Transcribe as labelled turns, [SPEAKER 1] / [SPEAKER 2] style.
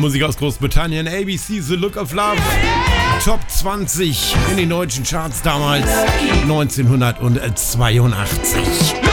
[SPEAKER 1] Musik aus Großbritannien. ABC, The Look of Love. Top 20 in den deutschen Charts damals. 1982.